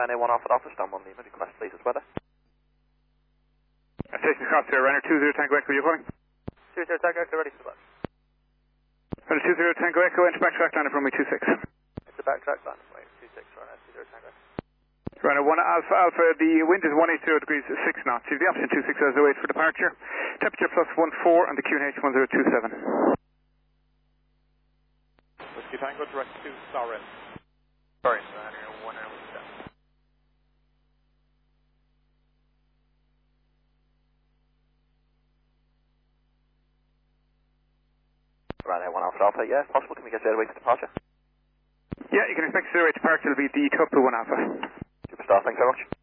Ryanair 1 Alpha Alpha, stand 1 Lima, request latest weather. Station Costa, Ryanair 20 Tango Echo, you calling? 20 Tango Echo, ready for that. Ryanair 20 Tango Echo, enter backtrack line from runway 26. It's a backtrack line from runway 26, Ryanair 20 Tango Echo. Ryanair 1 Alpha Alpha, the wind is 180 degrees 6 knots. You've the option 26 as 08 for departure. Temperature plus 14 and the QNH 1027. Whiskey Tango, direct to Sarin. Sorry, Ryanair 1 Alpha. Ryanair 1 Alpha Alpha, yeah, possible. Can we get 08 for departure? Yeah, you can expect 08 departure will be the Tupu 1 Alpha. Superstar, thanks very much.